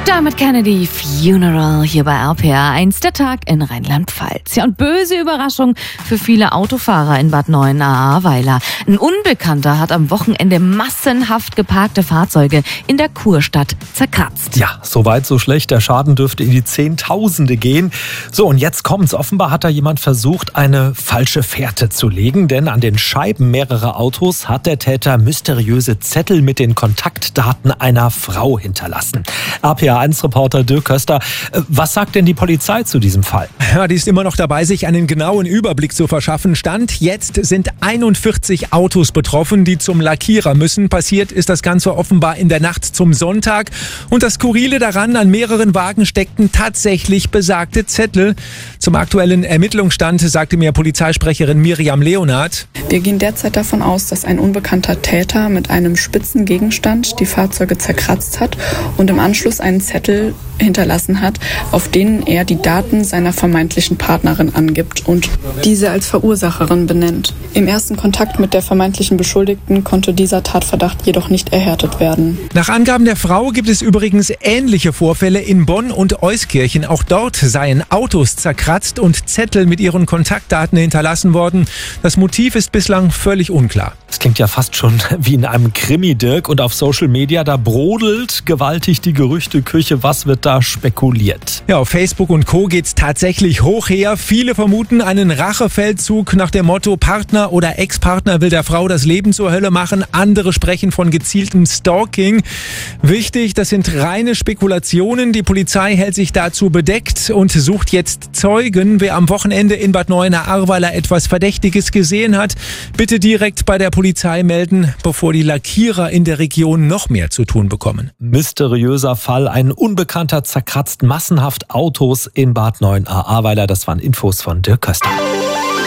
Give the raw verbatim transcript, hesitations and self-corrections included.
Dermot Kennedy, Funeral hier bei R P R eins, der Tag in Rheinland-Pfalz. Ja, und böse Überraschung für viele Autofahrer in Bad Neuenahr-Ahrweiler. Ein Unbekannter hat am Wochenende massenhaft geparkte Fahrzeuge in der Kurstadt zerkratzt. Ja, so weit, so schlecht. Der Schaden dürfte in die Zehntausende gehen. So, und jetzt kommt's. Offenbar hat da jemand versucht, eine falsche Fährte zu legen, denn an den Scheiben mehrerer Autos hat der Täter mysteriöse Zettel mit den Kontaktdaten einer Frau hinterlassen. R P R eins Reporter Dirk Köster, was sagt denn die Polizei zu diesem Fall? Ja, die ist immer noch dabei, sich einen genauen Überblick zu verschaffen. Stand jetzt sind einundvierzig Autos betroffen, die zum Lackierer müssen. Passiert ist das Ganze offenbar in der Nacht zum Sonntag. Und das Skurrile daran, an mehreren Wagen steckten tatsächlich besagte Zettel. Zum aktuellen Ermittlungsstand sagte mir Polizeisprecherin Miriam Leonhardt: Wir gehen derzeit davon aus, dass ein unbekannter Täter mit einem spitzen Gegenstand die Fahrzeuge zerkratzt hat und im Anschluss einen Zettel hinterlassen hat, auf denen er die Daten seiner vermeintlichen Partnerin angibt und diese als Verursacherin benennt. Im ersten Kontakt mit der vermeintlichen Beschuldigten konnte dieser Tatverdacht jedoch nicht erhärtet werden. Nach Angaben der Frau gibt es übrigens ähnliche Vorfälle in Bonn und Euskirchen. Auch dort seien Autos zerkratzt und Zettel mit ihren Kontaktdaten hinterlassen worden. Das Motiv ist bislang völlig unklar. Das klingt ja fast schon wie in einem Krimi, Dirk. Und auf Social Media, da brodelt gewaltig die Gerüchteküche. Was wird da spekuliert? Ja, auf Facebook und Co. geht's tatsächlich hoch her. Viele vermuten einen Rachefeldzug nach dem Motto: Partner oder Ex-Partner will der Frau das Leben zur Hölle machen. Andere sprechen von gezieltem Stalking. Wichtig, das sind reine Spekulationen. Die Polizei hält sich dazu bedeckt und sucht jetzt Zeugen. Wer am Wochenende in Bad Neuenahr-Ahrweiler etwas Verdächtiges gesehen hat, bitte direkt bei der Polizei melden, bevor die Lackierer in der Region noch mehr zu tun bekommen. Mysteriöser Fall. Ein Unbekannter zerkratzt massenhaft Autos in Bad Neuenahr-Ahrweiler. Das waren Infos von Dirk Köster.